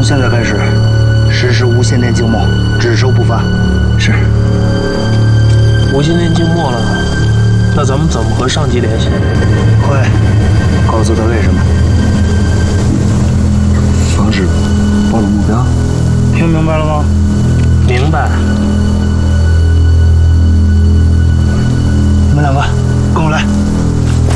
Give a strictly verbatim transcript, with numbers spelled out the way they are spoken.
现在开始实施无线电静默，只收不发。 是。 无线电静默了，那咱们怎么和上级联系？ 快，告诉他为什么。 防止暴露目标。 听明白了吗？ 明白。 你们两个跟我来。